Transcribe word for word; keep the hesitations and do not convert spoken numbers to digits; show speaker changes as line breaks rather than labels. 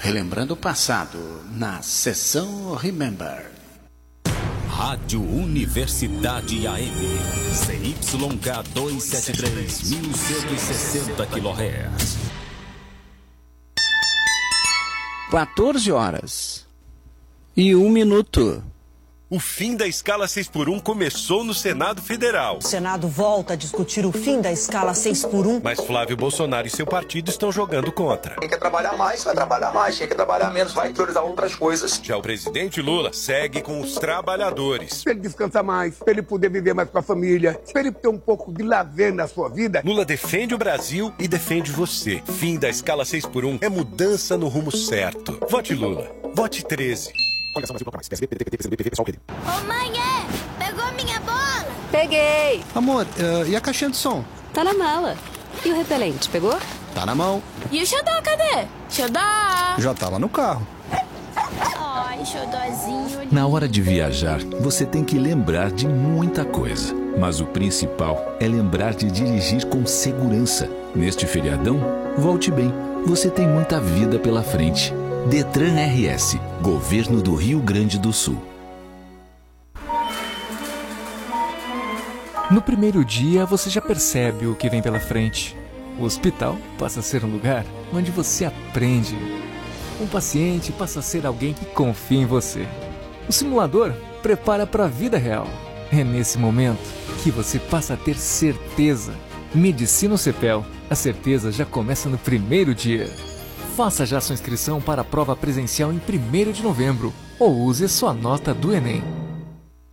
Relembrando o passado, na sessão Remember.
Rádio Universidade A M, C Y K duzentos e setenta e três, mil cento e sessenta quilohertz.
quatorze horas e um minuto.
O fim da escala seis por um começou no Senado Federal.
O Senado volta a discutir o fim da escala seis por um.
Mas Flávio Bolsonaro e seu partido estão jogando contra.
Quem quer trabalhar mais, vai trabalhar mais. Quem quer trabalhar menos, vai priorizar outras coisas.
Já o presidente Lula segue com os trabalhadores.
Para ele descansar mais, para ele poder viver mais com a família, para ele ter um pouco de lazer na sua vida.
Lula defende o Brasil e defende você. Fim da escala seis por um é mudança no rumo certo. Vote Lula. Vote treze.
Ô mãe, é? Pegou minha bola?
Peguei.
Amor, uh, e a caixinha de som?
Tá na mala. E o repelente, pegou?
Tá na mão.
E o xodó, cadê? Xodó!
Já tá lá no carro.
Ai, xodózinho.
Na hora de viajar, você tem que lembrar de muita coisa. Mas o principal é lembrar de dirigir com segurança. Neste feriadão, volte bem. Você tem muita vida pela frente. Detran R S, Governo do Rio Grande do Sul.
No primeiro dia, você já percebe o que vem pela frente. O hospital passa a ser um lugar onde você aprende. Um paciente passa a ser alguém que confia em você. O simulador prepara para a vida real. É nesse momento que você passa a ter certeza. Medicina Cepel, a certeza já começa no primeiro dia. Faça já sua inscrição para a prova presencial em primeiro de novembro ou use sua nota do Enem.